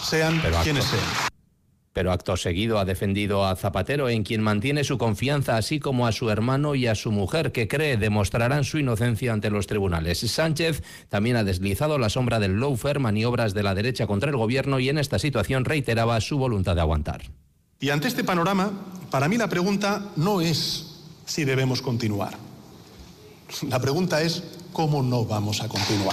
sean quienes sean. Pero acto seguido ha defendido a Zapatero, en quien mantiene su confianza, así como a su hermano y a su mujer, que cree demostrarán su inocencia ante los tribunales. Sánchez también ha deslizado la sombra del lawfare, maniobras de la derecha contra el gobierno, y en esta situación reiteraba su voluntad de aguantar. Y ante este panorama, para mí la pregunta no es si debemos continuar. La pregunta es cómo no vamos a continuar.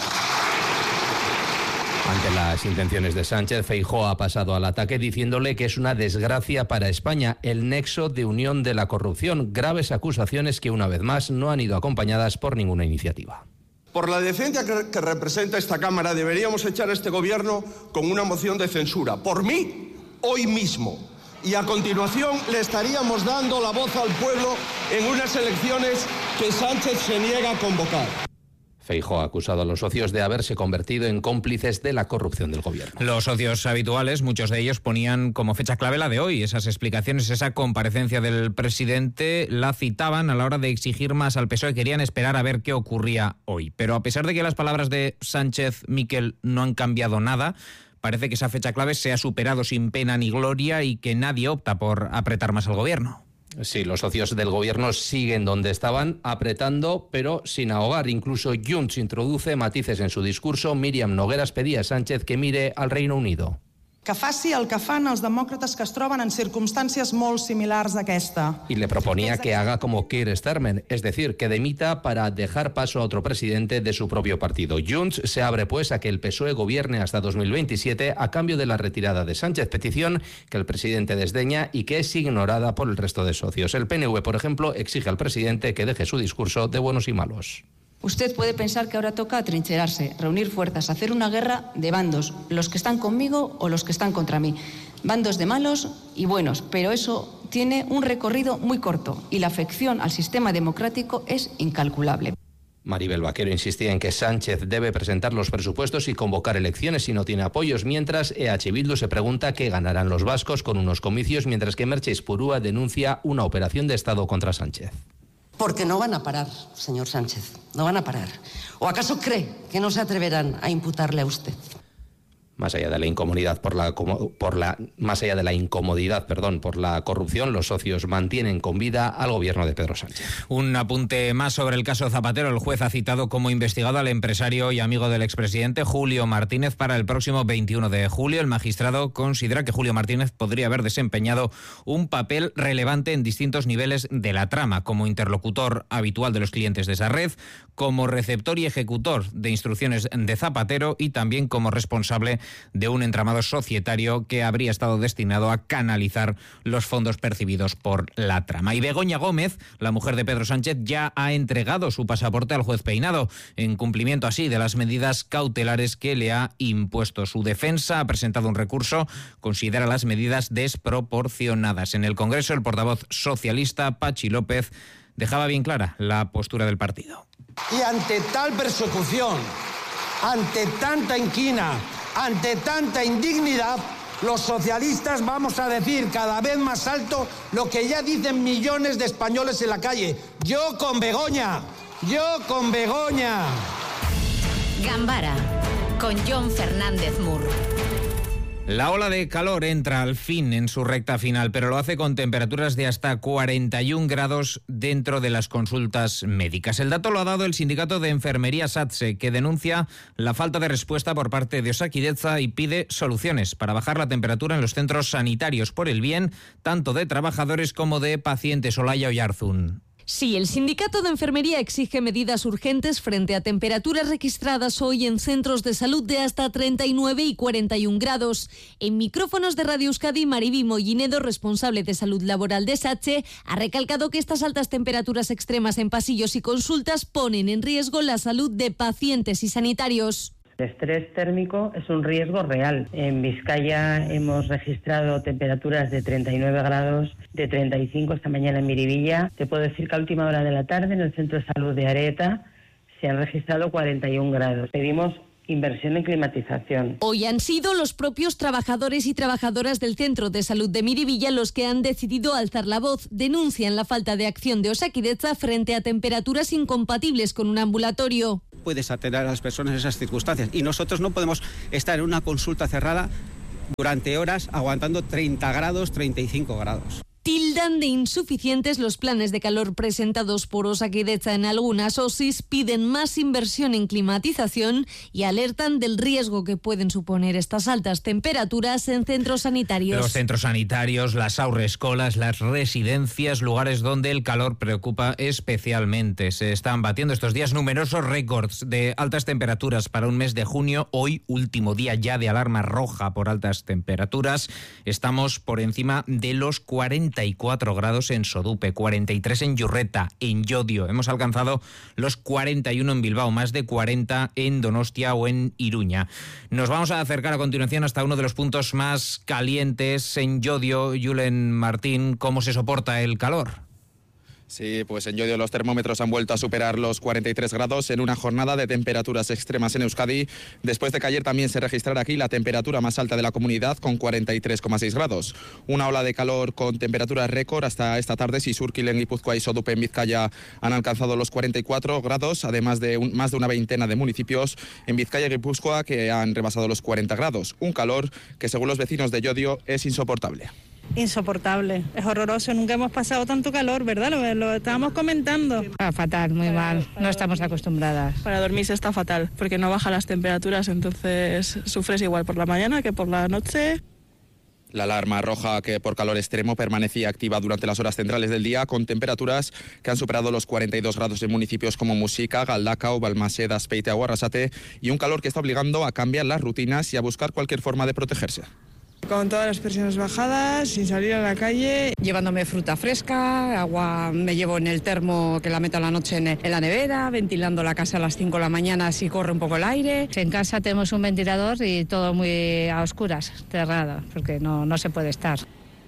Ante las intenciones de Sánchez, Feijóo ha pasado al ataque diciéndole que es una desgracia para España el nexo de unión de la corrupción, graves acusaciones que una vez más no han ido acompañadas por ninguna iniciativa. Por la decencia que representa esta Cámara deberíamos echar a este gobierno con una moción de censura. Por mí, hoy mismo. Y a continuación le estaríamos dando la voz al pueblo en unas elecciones que Sánchez se niega a convocar. Feijóo ha acusado a los socios de haberse convertido en cómplices de la corrupción del gobierno. Los socios habituales, muchos de ellos ponían como fecha clave la de hoy. Esas explicaciones, esa comparecencia del presidente, la citaban a la hora de exigir más al PSOE. Querían esperar a ver qué ocurría hoy. Pero a pesar de que las palabras de Sánchez, Miquel, no han cambiado nada, parece que esa fecha clave se ha superado sin pena ni gloria y que nadie opta por apretar más al gobierno. Sí, los socios del gobierno siguen donde estaban, apretando, pero sin ahogar. Incluso Junts introduce matices en su discurso. Míriam Nogueras pedía a Sánchez que mire al Reino Unido. Que faci el que fan els demòcrates que es troben en circumstàncies molt similars a aquesta. Y le proponía que haga como Keir Starmer, es decir, que dimita para dejar paso a otro presidente de su propio partido. Junts se abre pues a que el PSOE gobierne hasta 2027 a cambio de la retirada de Sánchez, petición que el presidente desdeña y que es ignorada por el resto de socios. El PNV, por ejemplo, exige al presidente que deje su discurso de buenos y malos. Usted puede pensar que ahora toca atrincherarse, reunir fuerzas, hacer una guerra de bandos, los que están conmigo o los que están contra mí. Bandos de malos y buenos, pero eso tiene un recorrido muy corto y la afección al sistema democrático es incalculable. Maribel Vaquero insistía en que Sánchez debe presentar los presupuestos y convocar elecciones si no tiene apoyos, mientras EH Bildu se pregunta qué ganarán los vascos con unos comicios, mientras que Merche Izpurúa denuncia una operación de Estado contra Sánchez. Porque no van a parar, señor Sánchez, no van a parar. ¿O acaso cree que no se atreverán a imputarle a usted? Más allá de la incomodidad por la corrupción, los socios mantienen con vida al gobierno de Pedro Sánchez. Un apunte más sobre el caso Zapatero. El juez ha citado como investigado al empresario y amigo del expresidente Julio Martínez para el próximo 21 de julio. El magistrado considera que Julio Martínez podría haber desempeñado un papel relevante en distintos niveles de la trama, como interlocutor habitual de los clientes de esa red, como receptor y ejecutor de instrucciones de Zapatero y también como responsable de un entramado societario que habría estado destinado a canalizar los fondos percibidos por la trama. Y Begoña Gómez, la mujer de Pedro Sánchez, ya ha entregado su pasaporte al juez Peinado, en cumplimiento así de las medidas cautelares que le ha impuesto. Su defensa ha presentado un recurso, considera las medidas desproporcionadas. En el Congreso, el portavoz socialista, Pachi López, dejaba bien clara la postura del partido. Y ante tal persecución, ante tanta inquina, ante tanta indignidad, los socialistas vamos a decir cada vez más alto lo que ya dicen millones de españoles en la calle. Yo con Begoña, yo con Begoña. Gambara, con Jon Fernández Mur. La ola de calor entra al fin en su recta final, pero lo hace con temperaturas de hasta 41 grados dentro de las consultas médicas. El dato lo ha dado el sindicato de enfermería SATSE, que denuncia la falta de respuesta por parte de Osakidetza y pide soluciones para bajar la temperatura en los centros sanitarios por el bien tanto de trabajadores como de pacientes. Olaya Oyarzún. Sí, el sindicato de enfermería exige medidas urgentes frente a temperaturas registradas hoy en centros de salud de hasta 39 y 41 grados. En micrófonos de Radio Euskadi, Mariby Mollinedo, responsable de salud laboral de SATSE, ha recalcado que estas altas temperaturas extremas en pasillos y consultas ponen en riesgo la salud de pacientes y sanitarios. El estrés térmico es un riesgo real. En Vizcaya hemos registrado temperaturas de 39 grados, de 35 esta mañana en Miribilla. Te puedo decir que a última hora de la tarde en el Centro de Salud de Areta se han registrado 41 grados. Pedimos inversión en climatización. Hoy han sido los propios trabajadores y trabajadoras del Centro de Salud de Miribilla los que han decidido alzar la voz. Denuncian la falta de acción de Osakidetza frente a temperaturas incompatibles con un ambulatorio. Puedes atender a las personas en esas circunstancias y nosotros no podemos estar en una consulta cerrada durante horas aguantando 30 grados, 35 grados. Tildan de insuficientes los planes de calor presentados por Osakidetza en algunas OSIs, piden más inversión en climatización y alertan del riesgo que pueden suponer estas altas temperaturas en centros sanitarios. Los centros sanitarios, las haurreskolas, las residencias, lugares donde el calor preocupa especialmente. Se están batiendo estos días numerosos récords de altas temperaturas para un mes de junio. Hoy, último día ya de alarma roja por altas temperaturas. Estamos por encima de los 44 grados en Sodupe, 43 en Yurreta, en Llodio. Hemos alcanzado los 41 en Bilbao, más de 40 en Donostia o en Iruña. Nos vamos a acercar a continuación hasta uno de los puntos más calientes en Llodio. Julen Martín, ¿cómo se soporta el calor? Sí, pues en Llodio los termómetros han vuelto a superar los 43 grados en una jornada de temperaturas extremas en Euskadi, después de que ayer también se registrara aquí la temperatura más alta de la comunidad con 43,6 grados. Una ola de calor con temperaturas récord hasta esta tarde. Sisurkil en Guipúzcoa y Sodupe en Vizcaya han alcanzado los 44 grados, además de más de una veintena de municipios en Vizcaya y Guipúzcoa que han rebasado los 40 grados. Un calor que, según los vecinos de Llodio, es insoportable. Insoportable, es horroroso, nunca hemos pasado tanto calor, ¿verdad? Lo estábamos comentando. Fatal, muy mal, no estamos acostumbradas. Para dormirse está fatal, porque no bajan las temperaturas, entonces sufres igual por la mañana que por la noche. La alarma roja, que por calor extremo permanecía activa durante las horas centrales del día, con temperaturas que han superado los 42 grados en municipios como Muxica, Galdakao, Balmaseda, Azpeitia o Arrasate, y un calor que está obligando a cambiar las rutinas y a buscar cualquier forma de protegerse. Con todas las presiones bajadas, sin salir a la calle. Llevándome fruta fresca, agua me llevo en el termo que la meto a la noche en la nevera, ventilando la casa a las 5 de la mañana si corre un poco el aire. En casa tenemos un ventilador y todo muy a oscuras, cerrado, porque no se puede estar.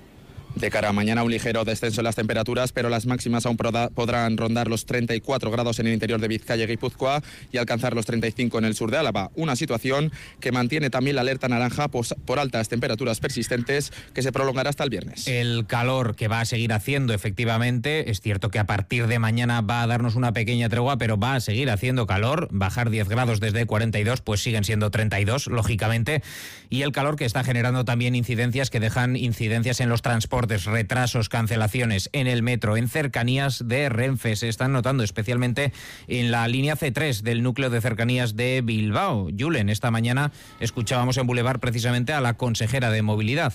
De cara a mañana, un ligero descenso en las temperaturas, pero las máximas aún podrán rondar los 34 grados en el interior de Vizcaya y Guipúzcoa y alcanzar los 35 en el sur de Álava. Una situación que mantiene también la alerta naranja por altas temperaturas persistentes que se prolongará hasta el viernes. El calor que va a seguir haciendo, efectivamente, es cierto que a partir de mañana va a darnos una pequeña tregua, pero va a seguir haciendo calor. Bajar 10 grados desde 42, pues siguen siendo 32, lógicamente. Y el calor que está generando también incidencias que dejan incidencias en los transportes, retrasos, cancelaciones en el metro, en cercanías de Renfe. Se están notando especialmente en la línea C3 del núcleo de cercanías de Bilbao. Julen, esta mañana escuchábamos en Boulevard precisamente a la consejera de Movilidad.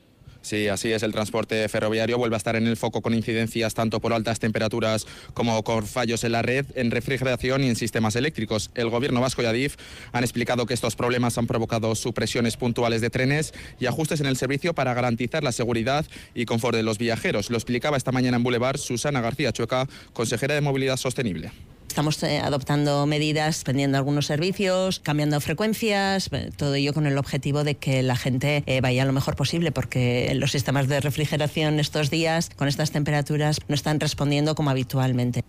Sí, así es, el transporte ferroviario vuelve a estar en el foco con incidencias tanto por altas temperaturas como por fallos en la red, en refrigeración y en sistemas eléctricos. El gobierno vasco y Adif han explicado que estos problemas han provocado supresiones puntuales de trenes y ajustes en el servicio para garantizar la seguridad y confort de los viajeros. Lo explicaba esta mañana en Boulevard Susana García Chueca, consejera de Movilidad Sostenible. Estamos adoptando medidas, prendiendo algunos servicios, cambiando frecuencias, todo ello con el objetivo de que la gente vaya lo mejor posible, porque los sistemas de refrigeración estos días, con estas temperaturas, no están respondiendo como habitualmente.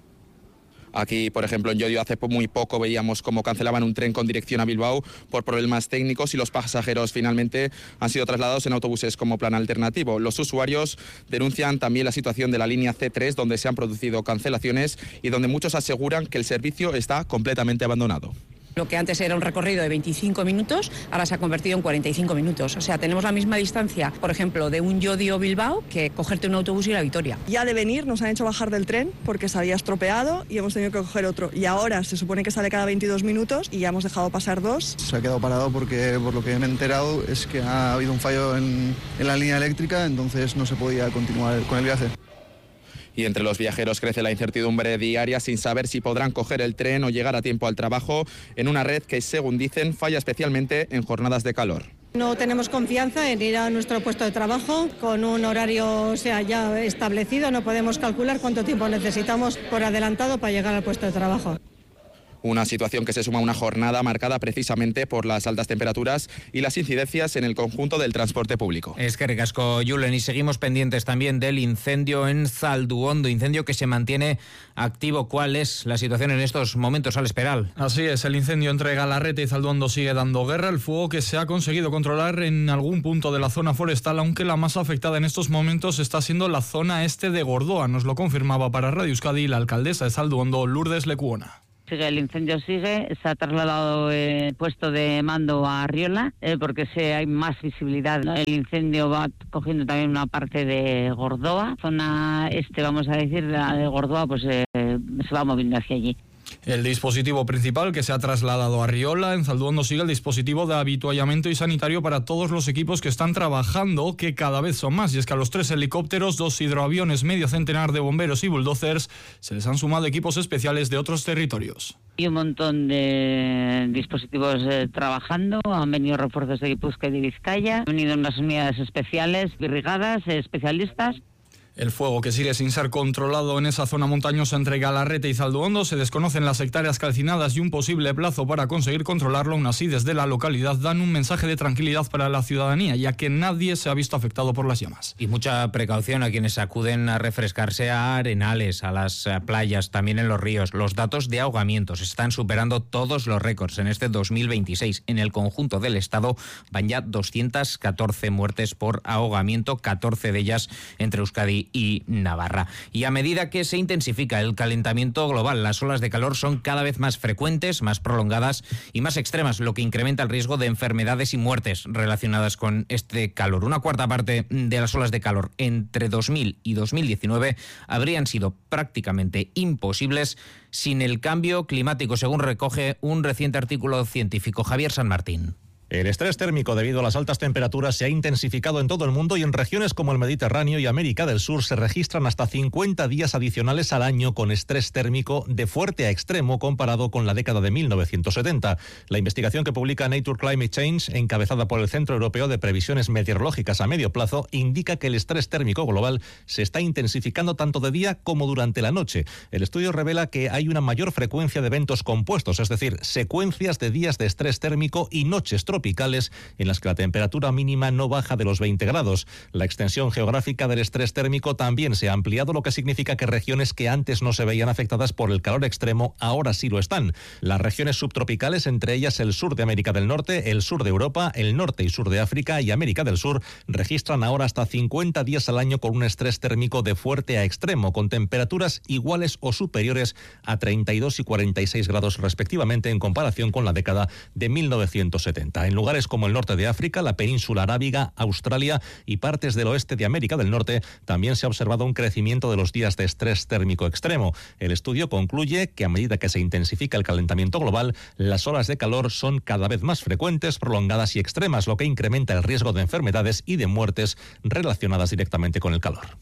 Aquí, por ejemplo, en Llodio hace muy poco veíamos cómo cancelaban un tren con dirección a Bilbao por problemas técnicos y los pasajeros finalmente han sido trasladados en autobuses como plan alternativo. Los usuarios denuncian también la situación de la línea C3, donde se han producido cancelaciones y donde muchos aseguran que el servicio está completamente abandonado. Lo que antes era un recorrido de 25 minutos, ahora se ha convertido en 45 minutos. O sea, tenemos la misma distancia, por ejemplo, de un Llodio-Bilbao que cogerte un autobús y ir a Vitoria. Ya de venir nos han hecho bajar del tren porque se había estropeado y hemos tenido que coger otro. Y ahora se supone que sale cada 22 minutos y ya hemos dejado pasar 2. Se ha quedado parado porque, por lo que me he enterado, es que ha habido un fallo en la línea eléctrica, entonces no se podía continuar con el viaje. Y entre los viajeros crece la incertidumbre diaria sin saber si podrán coger el tren o llegar a tiempo al trabajo en una red que, según dicen, falla especialmente en jornadas de calor. No tenemos confianza en ir a nuestro puesto de trabajo con un horario ya establecido. No podemos calcular cuánto tiempo necesitamos por adelantado para llegar al puesto de trabajo. Una situación que se suma a una jornada marcada precisamente por las altas temperaturas y las incidencias en el conjunto del transporte público. Es que ricasco, Julen, y seguimos pendientes también del incendio en Zalduondo, incendio que se mantiene activo. ¿Cuál es la situación en estos momentos, Alex Peral? Así es, el incendio entre Galarreta y Zalduondo sigue dando guerra. El fuego que se ha conseguido controlar en algún punto de la zona forestal, aunque la más afectada en estos momentos está siendo la zona este de Gordoa. Nos lo confirmaba para Radio Euskadi la alcaldesa de Zalduondo, Lourdes Lecuona. El incendio sigue, se ha trasladado el puesto de mando a Arriola porque hay más visibilidad, ¿no? El incendio va cogiendo también una parte de Gordoa, zona vamos a decir, la de Gordoa, pues se va moviendo hacia allí. El dispositivo principal que se ha trasladado a Riola, en Zalduondo sigue el dispositivo de habituallamiento y sanitario para todos los equipos que están trabajando, que cada vez son más. Y es que a los 3 helicópteros, 2 hidroaviones, medio centenar de bomberos y bulldozers se les han sumado equipos especiales de otros territorios. Hay un montón de dispositivos trabajando, han venido refuerzos de Guipúzcoa y de Vizcaya, han venido unas unidades especiales, brigadas, especialistas. El fuego, que sigue sin ser controlado en esa zona montañosa entre Galarrete y Zalduondo, se desconocen las hectáreas calcinadas y un posible plazo para conseguir controlarlo. Aún así, desde la localidad dan un mensaje de tranquilidad para la ciudadanía, ya que nadie se ha visto afectado por las llamas. Y mucha precaución a quienes acuden a refrescarse a arenales, a las playas, también en los ríos. Los datos de ahogamientos están superando todos los récords en este 2026. En el conjunto del estado van ya 214 muertes por ahogamiento, 14 de ellas entre Euskadi y Navarra. Y a medida que se intensifica el calentamiento global, las olas de calor son cada vez más frecuentes, más prolongadas y más extremas, lo que incrementa el riesgo de enfermedades y muertes relacionadas con este calor. Una cuarta parte de las olas de calor entre 2000 y 2019 habrían sido prácticamente imposibles sin el cambio climático, según recoge un reciente artículo científico. Javier San Martín. El estrés térmico debido a las altas temperaturas se ha intensificado en todo el mundo y en regiones como el Mediterráneo y América del Sur se registran hasta 50 días adicionales al año con estrés térmico de fuerte a extremo comparado con la década de 1970. La investigación que publica Nature Climate Change, encabezada por el Centro Europeo de Previsiones Meteorológicas a Medio Plazo, indica que el estrés térmico global se está intensificando tanto de día como durante la noche. El estudio revela que hay una mayor frecuencia de eventos compuestos, es decir, secuencias de días de estrés térmico y noches tropicales en las que la temperatura mínima no baja de los 20 grados. La extensión geográfica del estrés térmico también se ha ampliado, lo que significa que regiones que antes no se veían afectadas por el calor extremo ahora sí lo están. Las regiones subtropicales, entre ellas el sur de América del Norte, el sur de Europa, el norte y sur de África y América del Sur, registran ahora hasta 50 días al año con un estrés térmico de fuerte a extremo, con temperaturas iguales o superiores a 32 y 46 grados respectivamente en comparación con la década de 1970. En lugares como el norte de África, la península arábiga, Australia y partes del oeste de América del Norte, también se ha observado un crecimiento de los días de estrés térmico extremo. El estudio concluye que a medida que se intensifica el calentamiento global, las olas de calor son cada vez más frecuentes, prolongadas y extremas, lo que incrementa el riesgo de enfermedades y de muertes relacionadas directamente con el calor.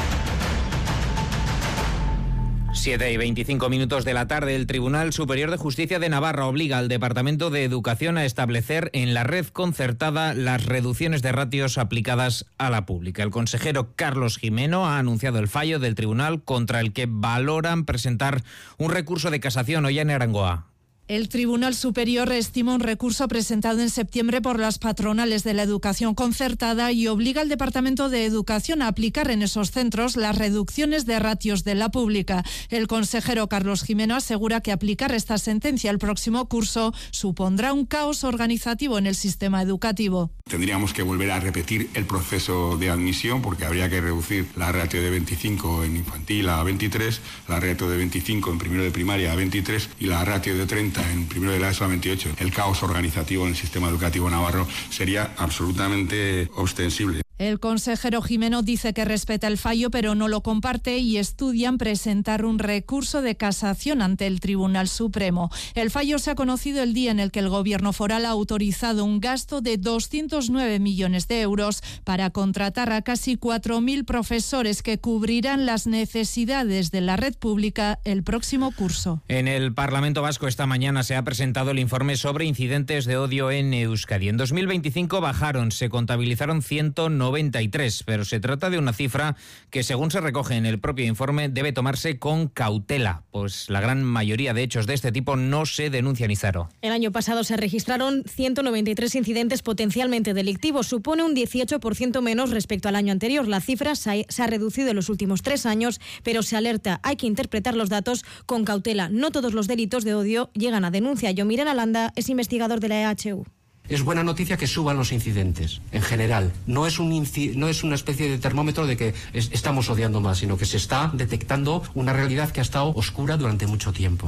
7:25 de la tarde, el Tribunal Superior de Justicia de Navarra obliga al Departamento de Educación a establecer en la red concertada las reducciones de ratios aplicadas a la pública. El consejero Carlos Gimeno ha anunciado el fallo del tribunal contra el que valoran presentar un recurso de casación. Hoy en Arangoa. El Tribunal Superior estima un recurso presentado en septiembre por las patronales de la educación concertada y obliga al Departamento de Educación a aplicar en esos centros las reducciones de ratios de la pública. El consejero Carlos Gimeno asegura que aplicar esta sentencia al próximo curso supondrá un caos organizativo en el sistema educativo. Tendríamos que volver a repetir el proceso de admisión porque habría que reducir la ratio de 25 en infantil a 23, la ratio de 25 en primero de primaria a 23 y la ratio de 30 en primero de la ESO a 28. El caos organizativo en el sistema educativo navarro sería absolutamente ostensible. El consejero Gimeno dice que respeta el fallo, pero no lo comparte y estudian presentar un recurso de casación ante el Tribunal Supremo. El fallo se ha conocido el día en el que el Gobierno foral ha autorizado un gasto de 209 millones de euros para contratar a casi 4.000 profesores que cubrirán las necesidades de la red pública el próximo curso. En el Parlamento Vasco esta mañana se ha presentado el informe sobre incidentes de odio en Euskadi. En 2025 se contabilizaron 193, pero se trata de una cifra que, según se recoge en el propio informe, debe tomarse con cautela, pues la gran mayoría de hechos de este tipo no se denuncian. Izaro. El año pasado se registraron 193 incidentes potencialmente delictivos, supone un 18% menos respecto al año anterior. La cifra se ha reducido en los últimos 3 años, pero se alerta, hay que interpretar los datos con cautela. No todos los delitos de odio llegan a denuncia. Yomiren Alanda es investigador de la EHU. Es buena noticia que suban los incidentes, en general. No es una especie de termómetro de que estamos odiando más, sino que se está detectando una realidad que ha estado oscura durante mucho tiempo, ¿no?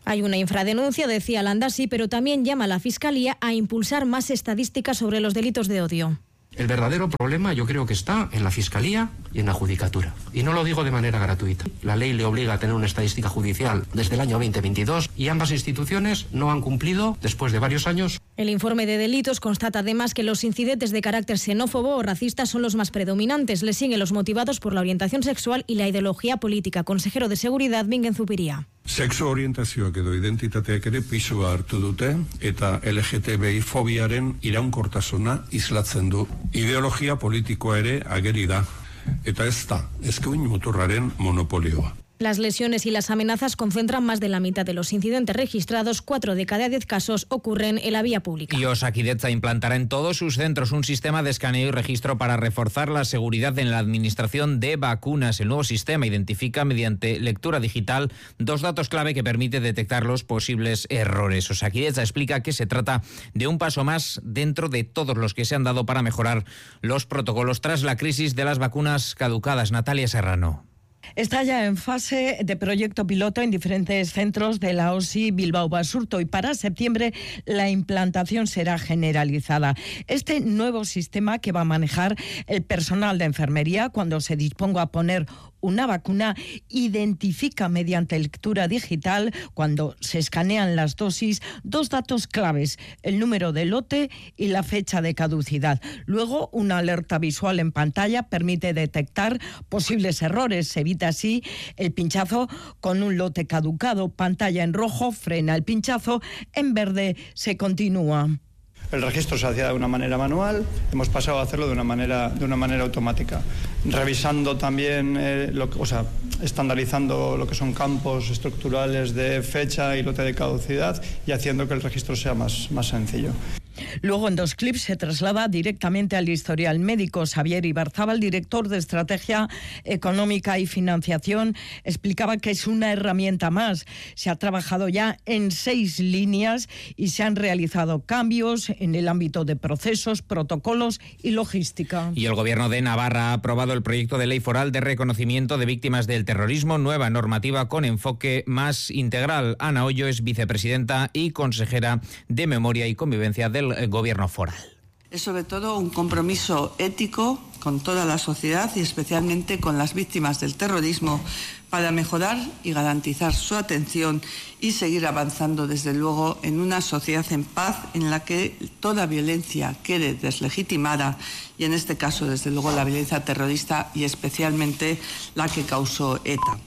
Hay una infradenuncia, decía Landasi, pero también llama a la Fiscalía a impulsar más estadísticas sobre los delitos de odio. El verdadero problema yo creo que está en la Fiscalía y en la Judicatura. Y no lo digo de manera gratuita. La ley le obliga a tener una estadística judicial desde el año 2022 y ambas instituciones no han cumplido después de varios años. El informe de delitos constata además que los incidentes de carácter xenófobo o racista son los más predominantes. Le siguen los motivados por la orientación sexual y la ideología política. Consejero de Seguridad, Bingen Zupiria. Sexo orientazioak edo identitateak ere pisua hartu dute eta LGTBI fobiaren iraunkortasuna islatzen du. Ideologia politikoa ere ageri da eta ez da eskuin muturraren monopolioa. Las lesiones y las amenazas concentran más de la mitad de los incidentes registrados. 4 de cada 10 casos ocurren en la vía pública. Y Osakidetza implantará en todos sus centros un sistema de escaneo y registro para reforzar la seguridad en la administración de vacunas. El nuevo sistema identifica mediante lectura digital 2 datos clave que permite detectar los posibles errores. Osakidetza explica que se trata de un paso más dentro de todos los que se han dado para mejorar los protocolos tras la crisis de las vacunas caducadas. Natalia Serrano. Está ya en fase de proyecto piloto en diferentes centros de la OSI Bilbao Basurto y para septiembre la implantación será generalizada. Este nuevo sistema que va a manejar el personal de enfermería cuando se disponga a poner una vacuna identifica mediante lectura digital, cuando se escanean las dosis, 2 datos claves: el número de lote y la fecha de caducidad. Luego, una alerta visual en pantalla permite detectar posibles errores. Se evita así el pinchazo con un lote caducado. Pantalla en rojo frena el pinchazo, en verde se continúa. El registro se hacía de una manera manual, hemos pasado a hacerlo de una manera automática, revisando también, estandarizando lo que son campos estructurales de fecha y lote de caducidad y haciendo que el registro sea más sencillo. Luego, en 2 clips, se traslada directamente al historial médico. Xavier Ibarzábal, director de Estrategia Económica y Financiación, explicaba que es una herramienta más. Se ha trabajado ya en 6 líneas y se han realizado cambios en el ámbito de procesos, protocolos y logística. Y el Gobierno de Navarra ha aprobado el proyecto de ley foral de reconocimiento de víctimas del terrorismo, nueva normativa con enfoque más integral. Ana Hoyo es vicepresidenta y consejera de Memoria y Convivencia del Gobierno foral. Es sobre todo un compromiso ético con toda la sociedad y especialmente con las víctimas del terrorismo para mejorar y garantizar su atención y seguir avanzando desde luego en una sociedad en paz en la que toda violencia quede deslegitimada y en este caso desde luego la violencia terrorista y especialmente la que causó ETA.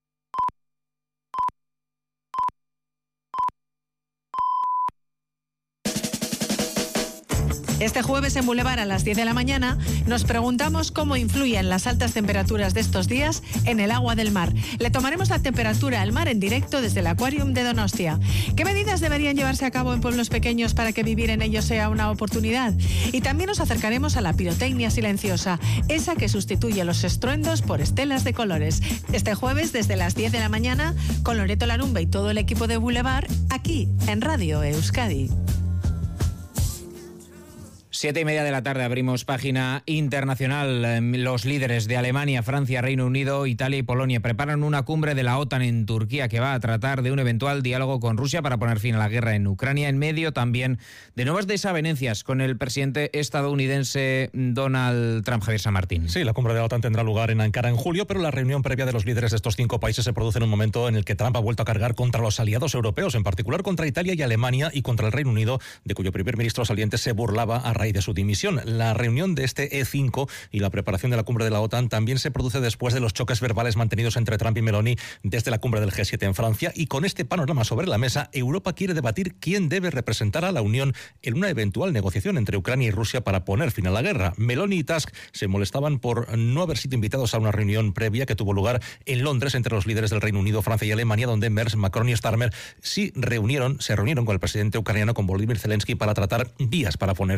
Este jueves en Boulevard a las 10 de la mañana nos preguntamos cómo influyen las altas temperaturas de estos días en el agua del mar. Le tomaremos la temperatura al mar en directo desde el Aquarium de Donostia. ¿Qué medidas deberían llevarse a cabo en pueblos pequeños para que vivir en ellos sea una oportunidad? Y también nos acercaremos a la pirotecnia silenciosa, esa que sustituye los estruendos por estelas de colores. Este jueves desde las 10 de la mañana con Loreto Larumbe y todo el equipo de Boulevard aquí en Radio Euskadi. 7:30 de la tarde abrimos página internacional. Los líderes de Alemania, Francia, Reino Unido, Italia y Polonia preparan una cumbre de la OTAN en Turquía que va a tratar de un eventual diálogo con Rusia para poner fin a la guerra en Ucrania, en medio también de nuevas desavenencias con el presidente estadounidense Donald Trump. Javier San Martín. Sí, la cumbre de la OTAN tendrá lugar en Ankara en julio, pero la reunión previa de los líderes de estos 5 países se produce en un momento en el que Trump ha vuelto a cargar contra los aliados europeos, en particular contra Italia y Alemania y contra el Reino Unido, de cuyo primer ministro saliente se burlaba a raíz de su dimisión. La reunión de este E5 y la preparación de la cumbre de la OTAN también se produce después de los choques verbales mantenidos entre Trump y Meloni desde la cumbre del G7 en Francia, y con este panorama sobre la mesa, Europa quiere debatir quién debe representar a la Unión en una eventual negociación entre Ucrania y Rusia para poner fin a la guerra. Meloni y Tusk se molestaban por no haber sido invitados a una reunión previa que tuvo lugar en Londres entre los líderes del Reino Unido, Francia y Alemania, donde Merz, Macron y Starmer se reunieron con el presidente ucraniano, con Volodymyr Zelensky, para tratar vías para poner fin a esa guerra.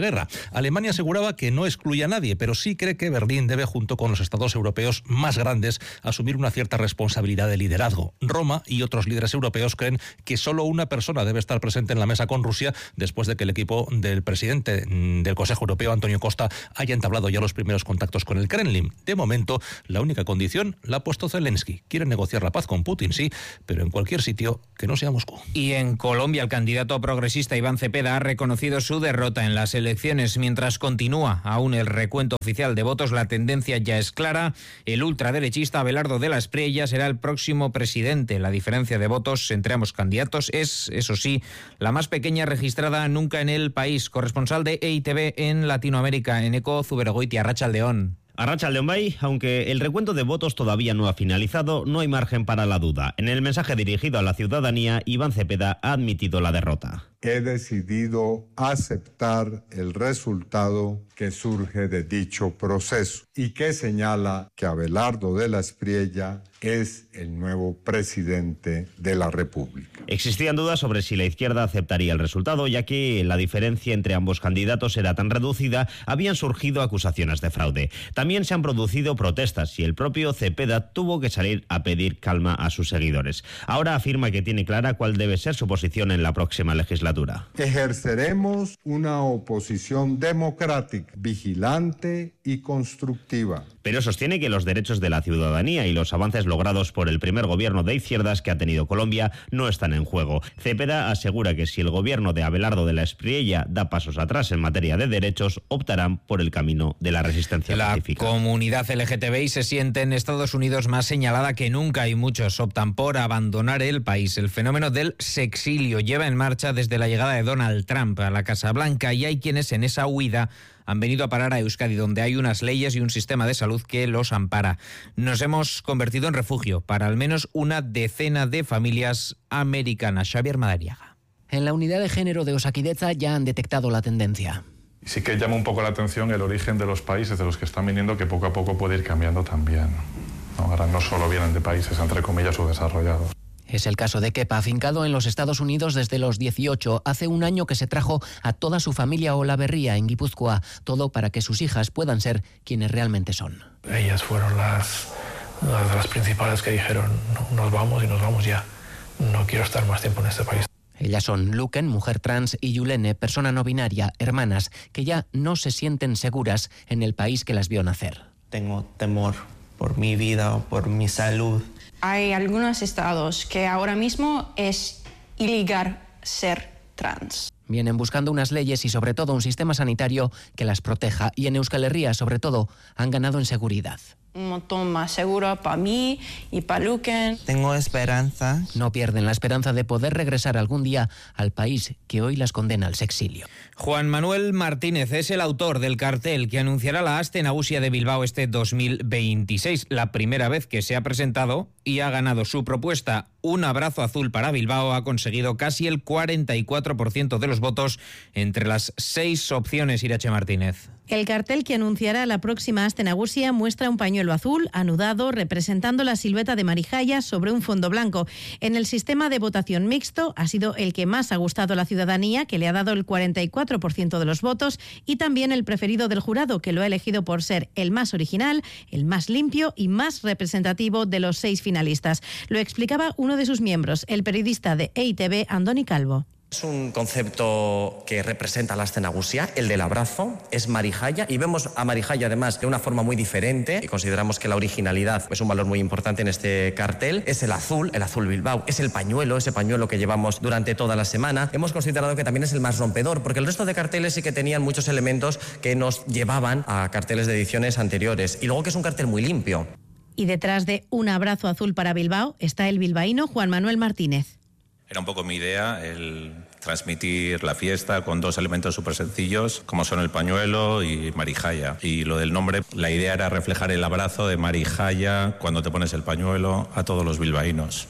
guerra. Alemania aseguraba que no excluye a nadie, pero sí cree que Berlín debe, junto con los estados europeos más grandes, asumir una cierta responsabilidad de liderazgo. Roma y otros líderes europeos creen que solo una persona debe estar presente en la mesa con Rusia después de que el equipo del presidente del Consejo Europeo, Antonio Costa, haya entablado ya los primeros contactos con el Kremlin. De momento, la única condición la ha puesto Zelensky. Quiere negociar la paz con Putin, sí, pero en cualquier sitio que no sea Moscú. Y en Colombia, el candidato progresista Iván Cepeda ha reconocido su derrota en las elecciones. Mientras continúa aún el recuento oficial de votos, la tendencia ya es clara. El ultraderechista Abelardo de la Espriella será el próximo presidente. La diferencia de votos entre ambos candidatos es, eso sí, la más pequeña registrada nunca en el país. Corresponsal de EITV en Latinoamérica, Eneco Zuberogoitia, Arratsaldeon. Arratsaldeon Bay, aunque el recuento de votos todavía no ha finalizado, no hay margen para la duda. En el mensaje dirigido a la ciudadanía, Iván Cepeda ha admitido la derrota. He decidido aceptar el resultado que surge de dicho proceso y que señala que Abelardo de la Espriella es el nuevo presidente de la República. Existían dudas sobre si la izquierda aceptaría el resultado, ya que la diferencia entre ambos candidatos era tan reducida, habían surgido acusaciones de fraude. También se han producido protestas y el propio Cepeda tuvo que salir a pedir calma a sus seguidores. Ahora afirma que tiene clara cuál debe ser su posición en la próxima legislatura. Ejerceremos una oposición democrática, vigilante y constructiva. Pero sostiene que los derechos de la ciudadanía y los avances logrados por el primer gobierno de izquierdas que ha tenido Colombia no están en juego. Cepeda asegura que si el gobierno de Abelardo de la Espriella da pasos atrás en materia de derechos, optarán por el camino de la resistencia pacífica. La comunidad LGTBI se siente en Estados Unidos más señalada que nunca y muchos optan por abandonar el país. El fenómeno del sexilio lleva en marcha desde la llegada de Donald Trump a la Casa Blanca y hay quienes en esa huida han venido a parar a Euskadi, donde hay unas leyes y un sistema de salud que los ampara. Nos hemos convertido en refugio para al menos una decena de familias americanas. Xavier Madariaga. En la unidad de género de Osakidetza ya han detectado la tendencia. Sí que llama un poco la atención el origen de los países de los que están viniendo, que poco a poco puede ir cambiando también. Ahora no solo vienen de países, entre comillas, subdesarrollados. Es el caso de Kepa, afincado en los Estados Unidos desde los 18. Hace un año que se trajo a toda su familia a Olaberría, en Guipúzcoa. Todo para que sus hijas puedan ser quienes realmente son. Ellas fueron las principales que dijeron, no, nos vamos y nos vamos ya. No quiero estar más tiempo en este país. Ellas son Luken, mujer trans, y Yulene, persona no binaria, hermanas, que ya no se sienten seguras en el país que las vio nacer. Tengo temor por mi vida, por mi salud. Hay algunos estados que ahora mismo es ilegal ser trans. Vienen buscando unas leyes y sobre todo un sistema sanitario que las proteja y en Euskal Herria sobre todo han ganado en seguridad. Un montón más seguro para mí y para Luken. Tengo esperanza. No pierden la esperanza de poder regresar algún día al país que hoy las condena al sexilio. Juan Manuel Martínez es el autor del cartel que anunciará la Aste Nagusia de Bilbao este 2026, la primera vez que se ha presentado y ha ganado su propuesta. Un abrazo azul para Bilbao ha conseguido casi el 44% de los votos entre las 6 opciones. Irache Martínez. El cartel que anunciará la próxima Aste Nagusia muestra un pañuelo azul anudado representando la silueta de Marijaya sobre un fondo blanco. En el sistema de votación mixto ha sido el que más ha gustado a la ciudadanía, que le ha dado el 44% de los votos, y también el preferido del jurado, que lo ha elegido por ser el más original, el más limpio y más representativo de los 6 finalistas. Lo explicaba uno de sus miembros, el periodista de EITV, Andoni Calvo. Es un concepto que representa la Aste Nagusia, el del abrazo, es Marijaya, y vemos a Marijaya además de una forma muy diferente y consideramos que la originalidad es un valor muy importante en este cartel. Es el azul Bilbao, es el pañuelo, ese pañuelo que llevamos durante toda la semana. Hemos considerado que también es el más rompedor, porque el resto de carteles sí que tenían muchos elementos que nos llevaban a carteles de ediciones anteriores, y luego que es un cartel muy limpio. Y detrás de un abrazo azul para Bilbao está el bilbaíno Juan Manuel Martínez. Era un poco mi idea el transmitir la fiesta con 2 elementos súper sencillos, como son el pañuelo y Marijaya. Y lo del nombre, la idea era reflejar el abrazo de Marijaya cuando te pones el pañuelo a todos los bilbaínos.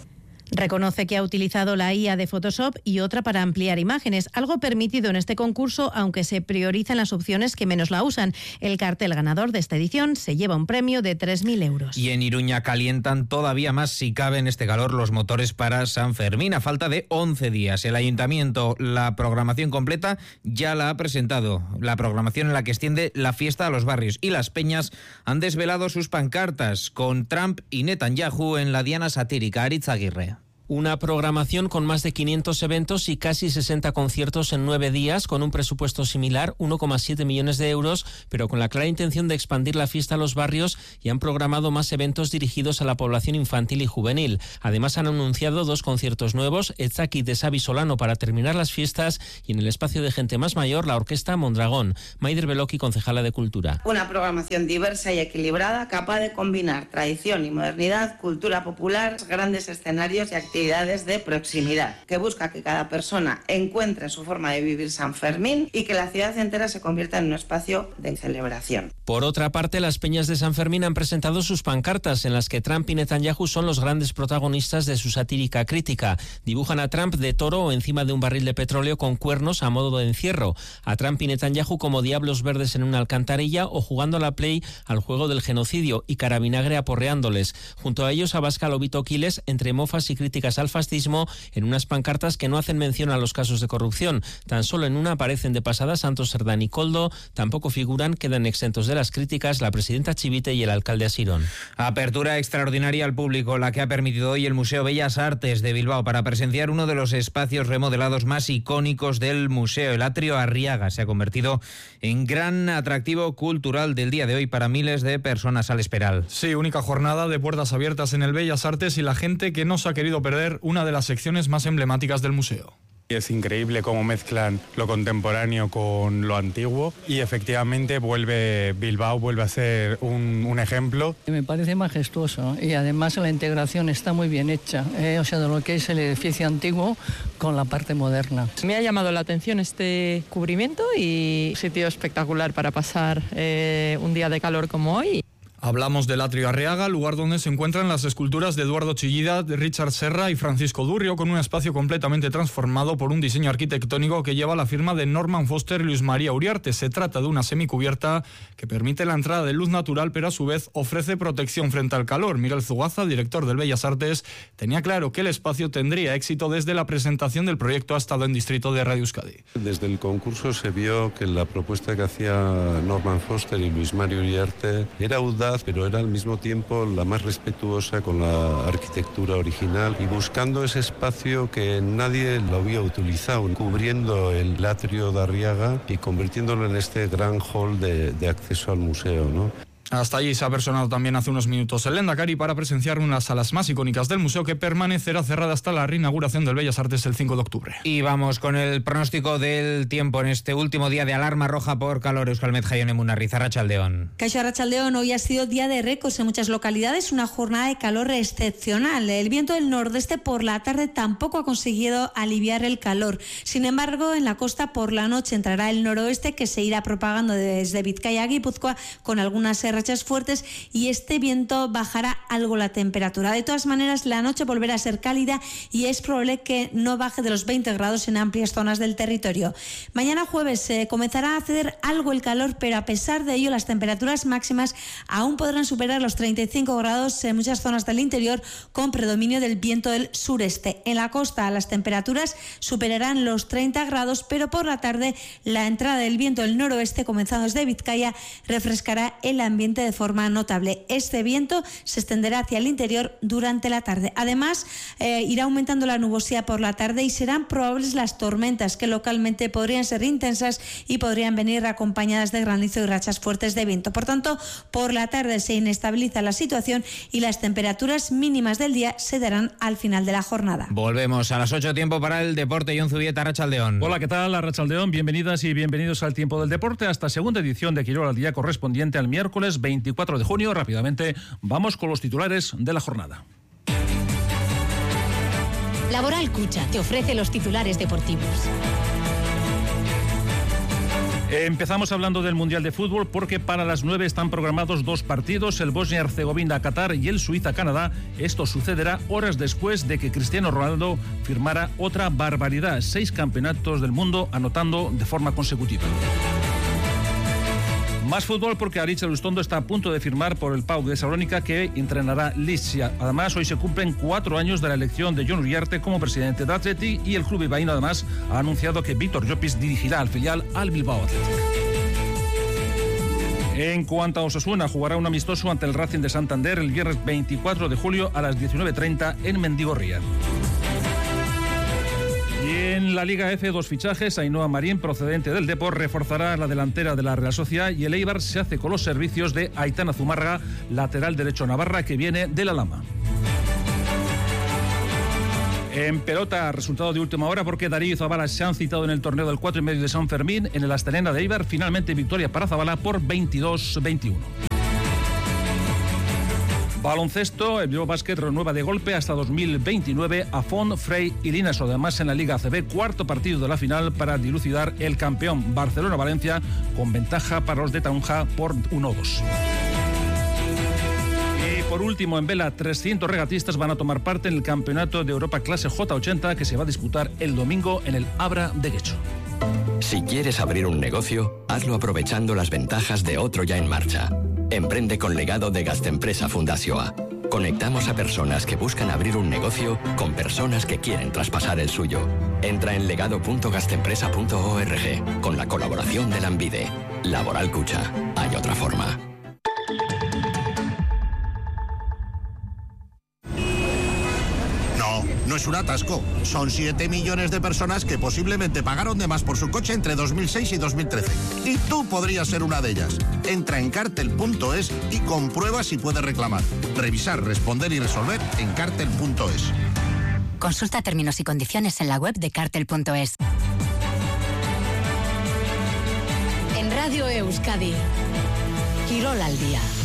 Reconoce que ha utilizado la IA de Photoshop y otra para ampliar imágenes, algo permitido en este concurso, aunque se priorizan las opciones que menos la usan. El cartel ganador de esta edición se lleva un premio de 3.000 euros. Y en Iruña calientan todavía más, si cabe en este calor, los motores para San Fermín, a falta de 11 días. El Ayuntamiento, la programación completa, ya la ha presentado. La programación en la que extiende la fiesta a los barrios. Y las peñas han desvelado sus pancartas con Trump y Netanyahu en la diana satírica. Aritz Aguirre. Una programación con más de 500 eventos y casi 60 conciertos en 9 días, con un presupuesto similar, 1,7 millones de euros, pero con la clara intención de expandir la fiesta a los barrios, y han programado más eventos dirigidos a la población infantil y juvenil. Además han anunciado 2 conciertos nuevos, Etzaki de Xavi Solano para terminar las fiestas, y en el espacio de gente más mayor, la orquesta Mondragón. Maider Beloki, concejala de Cultura. Una programación diversa y equilibrada, capaz de combinar tradición y modernidad, cultura popular, grandes escenarios y actividades de proximidad, que busca que cada persona encuentre su forma de vivir San Fermín y que la ciudad entera se convierta en un espacio de celebración. Por otra parte, las peñas de San Fermín han presentado sus pancartas en las que Trump y Netanyahu son los grandes protagonistas de su satírica crítica. Dibujan a Trump de toro o encima de un barril de petróleo con cuernos a modo de encierro, a Trump y Netanyahu como diablos verdes en una alcantarilla o jugando a la play al juego del genocidio y Caravinagre aporreándoles. Junto a ellos Abascal o Vito Quiles entre mofas y críticas al fascismo en unas pancartas que no hacen mención a los casos de corrupción. Tan solo en una aparecen de pasada Santos Cerdán y Koldo, tampoco figuran, quedan exentos de las críticas la presidenta Chivite y el alcalde Asirón. Apertura extraordinaria al público, la que ha permitido hoy el Museo Bellas Artes de Bilbao para presenciar uno de los espacios remodelados más icónicos del museo. El Atrio Arriaga se ha convertido en gran atractivo cultural del día de hoy para miles de personas al Esperal. Sí, única jornada de puertas abiertas en el Bellas Artes y la gente que no se ha querido perder una de las secciones más emblemáticas del museo. Es increíble cómo mezclan lo contemporáneo con lo antiguo y efectivamente Bilbao vuelve a ser un ejemplo. Me parece majestuoso y además la integración está muy bien hecha, o sea, de lo que es el edificio antiguo con la parte moderna. Me ha llamado la atención este cubrimiento y un sitio espectacular para pasar un día de calor como hoy. Hablamos del Atrio Arriaga, lugar donde se encuentran las esculturas de Eduardo Chillida, de Richard Serra y Francisco Durrio, con un espacio completamente transformado por un diseño arquitectónico que lleva la firma de Norman Foster y Luis María Uriarte. Se trata de una semicubierta que permite la entrada de luz natural, pero a su vez ofrece protección frente al calor. Miguel Zugaza, director del Bellas Artes, tenía claro que el espacio tendría éxito desde la presentación del proyecto. Ha estado en Distrito de Radio Euskadi. Desde el concurso se vio que la propuesta que hacía Norman Foster y Luis María Uriarte era audaz, pero era al mismo tiempo la más respetuosa con la arquitectura original y buscando ese espacio que nadie lo había utilizado, cubriendo el Atrio de Arriaga y convirtiéndolo en este gran hall de acceso al museo, ¿no? Hasta allí se ha personado también hace unos minutos el Lehendakari para presenciar una de las salas más icónicas del museo, que permanecerá cerrada hasta la reinauguración del Bellas Artes el 5 de octubre. Y vamos con el pronóstico del tiempo en este último día de alarma roja por calor. Euskalmet Jaione Munarriz, Arratsaldeon. Kaixo Arratsaldeon, hoy ha sido día de récords en muchas localidades, una jornada de calor excepcional. El viento del nordeste por la tarde tampoco ha conseguido aliviar el calor. Sin embargo, en la costa por la noche entrará el noroeste, que se irá propagando desde Vizcaya a Guipúzcoa con algunas rachas fuertes, y este viento bajará algo la temperatura. De todas maneras, la noche volverá a ser cálida y es probable que no baje de los 20 grados en amplias zonas del territorio. Mañana jueves comenzará a ceder algo el calor, pero a pesar de ello las temperaturas máximas aún podrán superar los 35 grados en muchas zonas del interior, con predominio del viento del sureste. En la costa las temperaturas superarán los 30 grados, pero por la tarde la entrada del viento del noroeste, comenzando desde Vizcaya, refrescará el ambiente de forma notable. Este viento se extenderá hacia el interior durante la tarde. Además, irá aumentando la nubosidad por la tarde y serán probables las tormentas, que localmente podrían ser intensas y podrían venir acompañadas de granizo y rachas fuertes de viento. Por tanto, por la tarde se inestabiliza la situación y las temperaturas mínimas del día se darán al final de la jornada. Volvemos a las 8, tiempo para el deporte. Jon Zubieta, Arratsaldeon. Hola, ¿qué tal? Arratsaldeon, bienvenidas y bienvenidos al tiempo del deporte, a esta segunda edición de Quirol al Día, correspondiente al miércoles 24 de junio. Rápidamente vamos con los titulares de la jornada. Laboral Cucha te ofrece los titulares deportivos. Empezamos hablando del Mundial de Fútbol porque para las 9 están programados 2 partidos, el Bosnia-Herzegovina-Qatar y el Suiza-Canadá. Esto sucederá horas después de que Cristiano Ronaldo firmara otra barbaridad, 6 campeonatos del mundo anotando de forma consecutiva. Más fútbol porque Aritz Elustondo está a punto de firmar por el PAOK de Salónica, que entrenará Lipsia. Además, hoy se cumplen 4 años de la elección de Jon Uriarte como presidente de Athletic, y el club bilbaíno además ha anunciado que Víctor Llopis dirigirá al filial al Bilbao Athletic. En cuanto a Osasuna, jugará un amistoso ante el Racing de Santander el viernes 24 de julio a las 19:30 en Mendigorría. Y en la Liga F, 2 fichajes. Ainhoa Marín, procedente del Depor, reforzará la delantera de la Real Sociedad, y el Eibar se hace con los servicios de Aitana Zumárraga, lateral derecho navarra que viene de la Lama. En pelota, resultado de última hora porque Darío y Zabala se han citado en el torneo del 4,5 de San Fermín en el Astelena de Eibar. Finalmente victoria para Zabala por 22-21. Baloncesto, el Bilbao Basket renueva de golpe hasta 2029 a Font, Frey y Linares. Además, en la Liga ACB, 4º partido de la final para dilucidar el campeón Barcelona-Valencia, con ventaja para los de Taunja por 1-2. Y por último, en vela, 300 regatistas van a tomar parte en el Campeonato de Europa Clase J80, que se va a disputar el domingo en el Abra de Guecho. Si quieres abrir un negocio, hazlo aprovechando las ventajas de Otro Ya en Marcha. Emprende con legado de Gastempresa Fundazioa. Conectamos a personas que buscan abrir un negocio con personas que quieren traspasar el suyo. Entra en legado.gastempresa.org con la colaboración de Lanbide. Laboral Cucha. Hay otra forma. No es un atasco. Son 7 millones de personas que posiblemente pagaron de más por su coche entre 2006 y 2013. Y tú podrías ser una de ellas. Entra en cartel.es y comprueba si puedes reclamar. Revisar, responder y resolver en cartel.es. Consulta términos y condiciones en la web de cartel.es. En Radio Euskadi, Quirol al día.